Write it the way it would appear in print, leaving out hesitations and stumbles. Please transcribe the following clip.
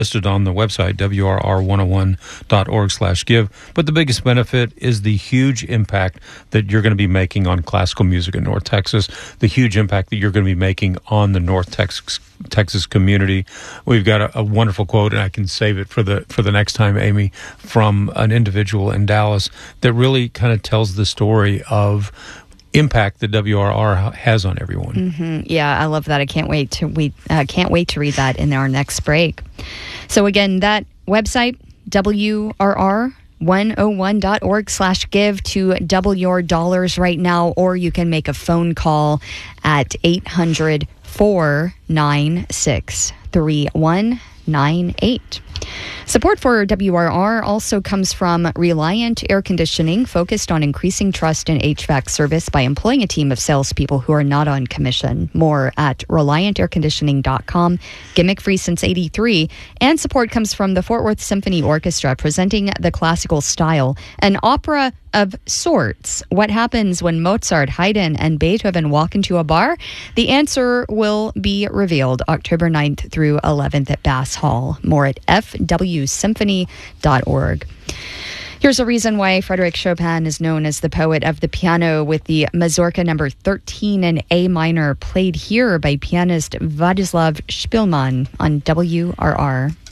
listed on the website, wrr101.org/give. But the biggest benefit is the huge impact that you're going to be making on classical music in North Texas, the huge impact that you're going to be making on the North Texas community. We've got a wonderful quote, and I can save it for the next time, Amy, from an individual in Dallas that really kind of tells the story of impact that WRR has on everyone. Mm-hmm. Yeah, I love that. I can't wait to read that in our next break. So again, that website, WRR101.org/give, to double your dollars right now, or you can make a phone call at 800-496-3198. Support for WRR also comes from Reliant Air Conditioning, focused on increasing trust in HVAC service by employing a team of salespeople who are not on commission. More at ReliantAirConditioning.com. Gimmick free since '83. And support comes from the Fort Worth Symphony Orchestra, presenting The Classical Style, an opera of sorts. What happens when Mozart, Haydn, and Beethoven walk into a bar? The answer will be revealed October 9th through 11th at Bass Hall. More at fwsymphony.org. Here's a reason why Frédéric Chopin is known as the poet of the piano, with the Mazurka number 13 in A minor, played here by pianist Władysław Szpilman on WRR.